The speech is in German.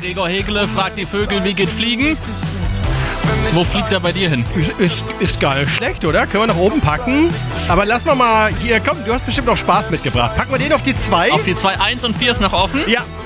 Gregor Hegele fragt die Vögel, wie geht Fliegen? Wo fliegt er bei dir hin? Ist gar nicht schlecht, oder? Können wir nach oben packen. Aber lass mal hier, komm, du hast bestimmt noch Spaß mitgebracht. Packen wir den auf die 2. Auf die 2, 1 und 4 ist noch offen. Ja.